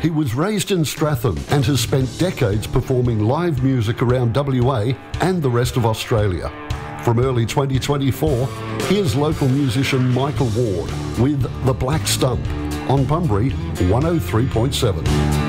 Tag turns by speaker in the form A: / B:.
A: He was raised in Stratham and has spent decades performing live music around WA and the rest of Australia. From early 2024, here's local musician Michael Ward with The Black Stump on Bunbury 103.7.